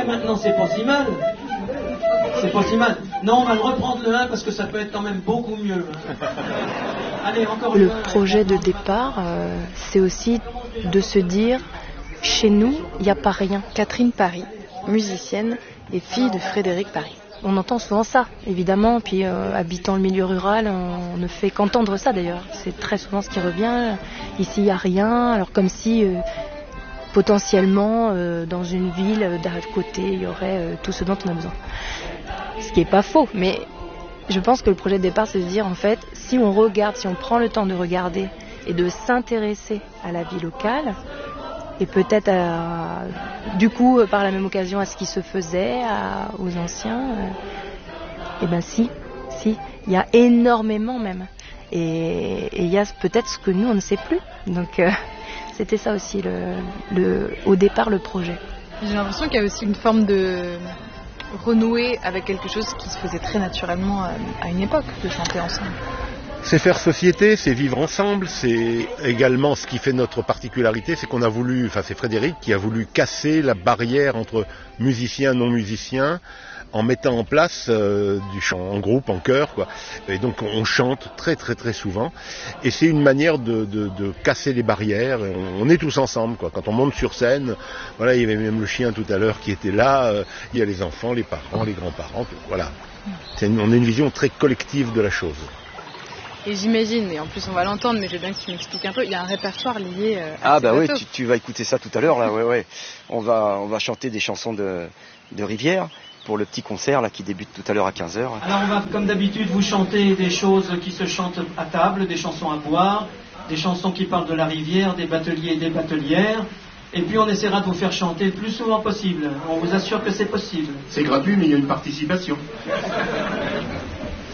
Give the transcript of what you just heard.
maintenant, c'est pas si mal. C'est pas si mal. Non, on va le reprendre le 1 parce que ça peut être quand même beaucoup mieux. Allez, encore le projet de départ, c'est aussi de se dire, chez nous, il n'y a pas rien. Catherine Paris, musicienne et fille de Frédéric Paris. On entend souvent ça, évidemment, puis habitant le milieu rural, on ne fait qu'entendre ça d'ailleurs. C'est très souvent ce qui revient. Ici, il n'y a rien, alors comme si potentiellement, dans une ville d'à côté, il y aurait tout ce dont on a besoin. Ce qui n'est pas faux, mais je pense que le projet de départ, c'est de dire, en fait, si on regarde, si on prend le temps de regarder et de s'intéresser à la vie locale, et peut-être, du coup, par la même occasion, à ce qui se faisait, aux anciens, eh bien si, il y a énormément même. Et il y a peut-être ce que nous, on ne sait plus. Donc, c'était ça aussi, au départ, le projet. J'ai l'impression qu'il y a aussi une forme de renouer avec quelque chose qui se faisait très naturellement à une époque, de chanter ensemble. C'est faire société, c'est vivre ensemble, c'est également ce qui fait notre particularité, c'est qu'on a voulu, enfin c'est Frédéric qui a voulu casser la barrière entre musiciens et non-musiciens en mettant en place du chant en groupe, en chœur, quoi. Et donc on chante très très très souvent et c'est une manière de casser les barrières, on est tous ensemble, quoi. Quand on monte sur scène, voilà, il y avait même le chien tout à l'heure qui était là, il y a les enfants, les parents, les grands-parents, voilà. On a une vision très collective de la chose. Et j'imagine, et en plus on va l'entendre, mais je veux bien que tu m'expliques un peu, il y a un répertoire lié à ces plateaux. Tu vas écouter ça tout à l'heure, là, ouais. On va chanter des chansons de Rivière pour le petit concert là qui débute tout à l'heure à 15h. Alors on va, comme d'habitude, vous chanter des choses qui se chantent à table, des chansons à boire, des chansons qui parlent de la rivière, des bateliers et des batelières. Et puis on essaiera de vous faire chanter le plus souvent possible. On vous assure que c'est possible. C'est gratuit, mais il y a une participation.